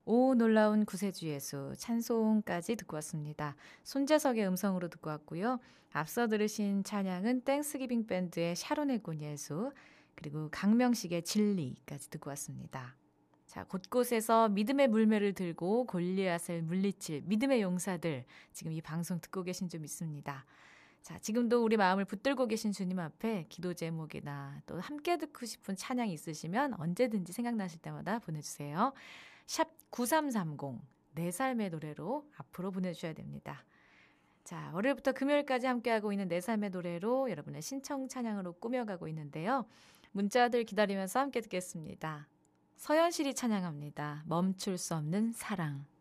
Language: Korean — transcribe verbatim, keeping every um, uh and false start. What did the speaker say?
오 놀라운 구세주 예수 찬송까지 듣고 왔습니다. 손재석의 음성으로 듣고 왔고요. 앞서 들으신 찬양은 땡스기빙 밴드의 샤론의 군 예수 그리고 강명식의 진리까지 듣고 왔습니다. 자, 곳곳에서 믿음의 물매를 들고 골리앗을 물리칠 믿음의 용사들 지금 이 방송 듣고 계신 줄 믿습니다. 자, 지금도 우리 마음을 붙들고 계신 주님 앞에 기도 제목이나 또 함께 듣고 싶은 찬양 있으시면 언제든지 생각나실 때마다 보내주세요. 샵 구삼삼공 내 삶의 노래로 앞으로 보내주셔야 됩니다. 자, 월요일부터 금요일까지 함께하고 있는 내 삶의 노래로 여러분의 신청 찬양으로 꾸며가고 있는데요. 문자들 기다리면서 함께 듣겠습니다. 서현실이 찬양합니다. 멈출 수 없는 사랑.